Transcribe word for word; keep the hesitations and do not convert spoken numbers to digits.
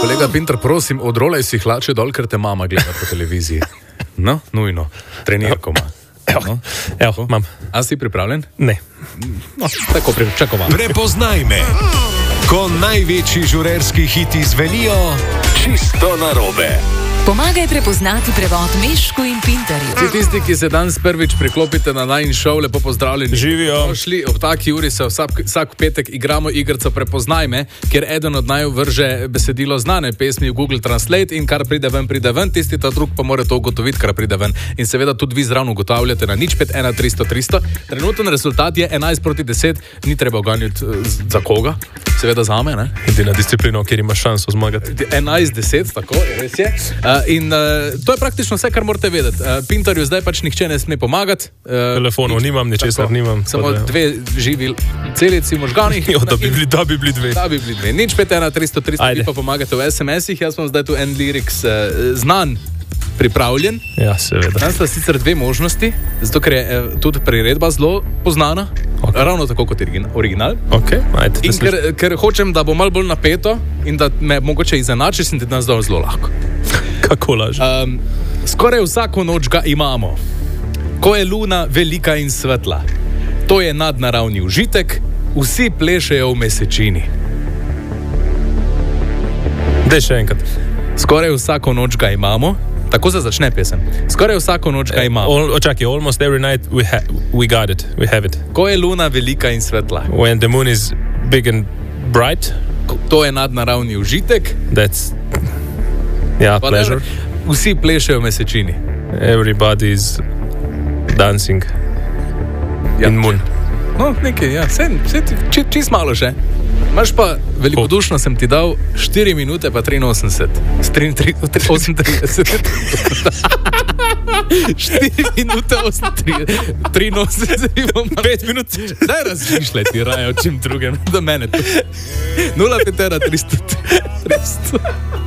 Kolega Pinter, prosim, odrolaj si hlače dol, ker te mama gleda po televiziji. No, nujno. Trenirko ima. Evo, evo, imam. A si pripravljen? Ne. No, tako pričakovam. Prepoznaj me. Ko največji žurerski hiti zvenijo, čisto narobe. Pomagaj prepoznati prevod Mešku in Pinterju. Vsi tisti, ki se danes prvič priklopite na najin šov, lepo pozdravljeni. Živijo. Šli ob taki uri se vsak, vsak petek igramo igrico Prepoznaj me, kjer eden od naju vrže besedilo znane pesmi v Google Translate in kar pride ven, pride ven, tisti ta drug pa mora to ugotoviti, kar pride ven. In seveda tudi vi zraven ugotavljate na nič pet ena tristo tristo. Trenuten rezultat je enajst proti deset, ni treba uganjati za koga, seveda zame, ne? Edina disciplina, kjer imaš šanso zmagati. enajst deset, tako, res je. Uh, in uh, to je praktično vse, kar morate vedeti. Uh, Pinterju zdaj pač nihče ne sme pomagati. Uh, Telefonov nimam, ničesar nimam. Samo da, dve živi celici v možganih. Jo, da, bi bili, da bi bili dve. Da bi bili dve. Nič pet ena tristo tristo, vi pa pomagate v es em esih. Jaz sem zdaj tu en lyrics uh, znan, pripravljen. Ja, seveda. Tam sta sicer dve možnosti, zato ker je eh, tudi priredba zelo poznana. Okay. Ravno tako kot original. Okay, ajde, in ker, ker hočem, da bo malo bolj napeto in da me mogoče izenači, sem ti danes dal zelo lahko. Kako laže? Um, skoraj vsako noč ga imamo, ko je luna velika in svetla. To je nadnaravni užitek, vsi plešejo v mesečini. Dej še enkrat. Skoraj vsako noč ga imamo. Tako se začne pesem. Skoraj vsako noč ga imamo. All, čakaj, almost every night we, ha we got it, we have it. Ko je luna velika in svetla. When the moon is big and bright. To je nadnaravni užitek. That's, yeah, pleasure. Vsi plešejo v mesečini. Everybody is dancing ja. In moon. No, nekaj, ja, vse, vse čist či malo še. Imaš pa, velikodušno sem ti dal štiri minute pa triinosemdeset. osemintrideset. štiri minute osemintrideset. triinosemdeset. pet minut. Daj razmišljati, raje o čem drugem. Do mene. nula pet ena tristo tristo.